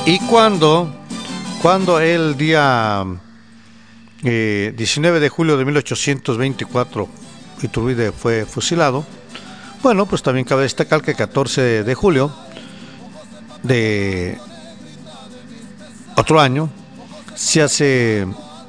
Y cuando el día 19 de julio de 1824 Iturbide fue fusilado, bueno, pues también cabe destacar que el 14 de julio de otro año se hace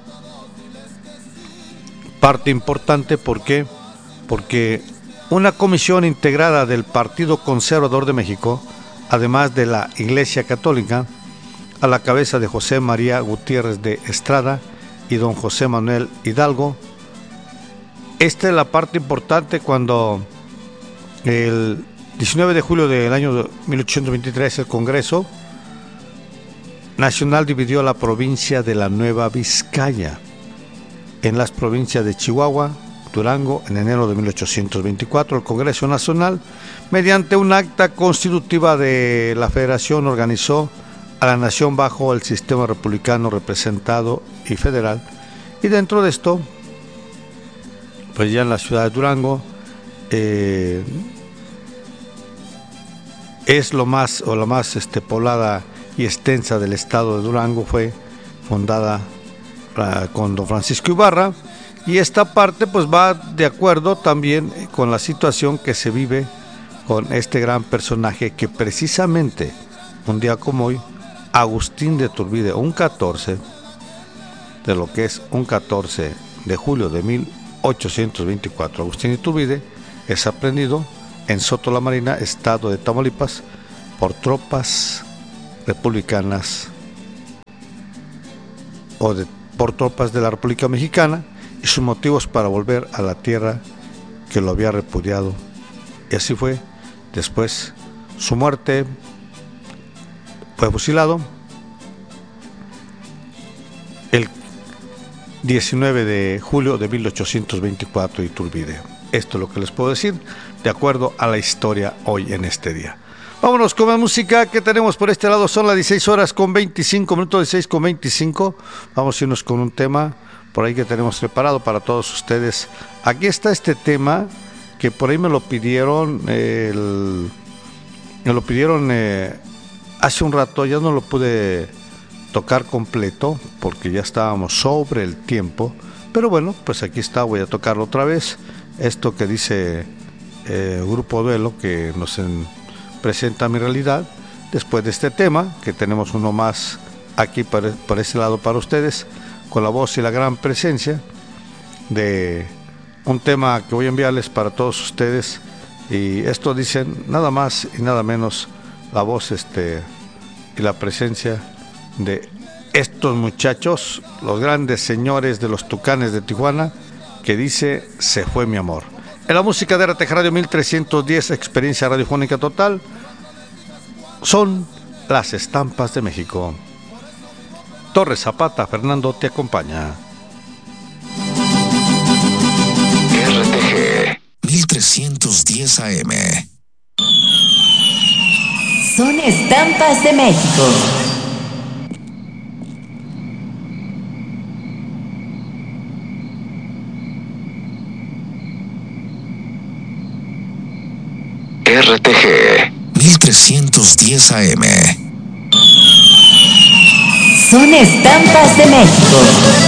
parte importante. ¿Por qué? Porque una comisión integrada del Partido Conservador de México, además de la Iglesia Católica, a la cabeza de José María Gutiérrez de Estrada y don José Manuel Hidalgo. Esta es la parte importante cuando el 19 de julio del año 1823 el Congreso Nacional dividió la provincia de la Nueva Vizcaya en las provincias de Chihuahua, Durango. En enero de 1824 el Congreso Nacional, mediante un acta constitutiva de la Federación, organizó a la nación bajo el sistema republicano representado y federal, y dentro de esto, pues ya en la ciudad de Durango es la más poblada y extensa del estado de Durango. Fue fundada con don Francisco Ibarra, y esta parte pues va de acuerdo también con la situación que se vive con este gran personaje que precisamente un día como hoy, Agustín de Iturbide, un 14 de julio de 1824, Agustín de Iturbide es aprendido en Soto la Marina, estado de Tamaulipas, por tropas republicanas por tropas de la República Mexicana, y sus motivos para volver a la tierra que lo había repudiado. Y así fue. Después, su muerte, fue fusilado el 19 de julio de 1824 Iturbide. Esto es lo que les puedo decir de acuerdo a la historia hoy en este día. Vámonos con la música que tenemos por este lado. Son las 16 horas con 25 minutos, 16 con 25. Vamos a irnos con un tema por ahí que tenemos preparado para todos ustedes. Aquí está este tema que por ahí me lo pidieron hace un rato. Ya no lo pude tocar completo porque ya estábamos sobre el tiempo, pero bueno, pues aquí está, voy a tocarlo otra vez. Esto que dice Grupo Duelo, que nos presenta Mi Realidad. Después de este tema, que tenemos uno más aquí por ese lado para ustedes, con la voz y la gran presencia de un tema que voy a enviarles para todos ustedes. Y esto dicen nada más y nada menos la voz y la presencia de estos muchachos, los grandes señores de los Tucanes de Tijuana, que dice Se fue mi amor. En la música de RTG Radio 1310, experiencia radiofónica total, son las estampas de México. Torres Zapata, Fernando te acompaña. RTG 1310 AM. Son estampas de México. RTG 1310 AM. Son estampas de México.